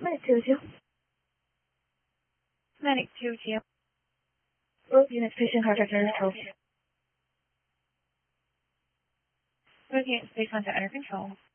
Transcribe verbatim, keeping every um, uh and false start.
Medic two two. Medic two two. Both units, patient contact under control. Both units, please contact under control.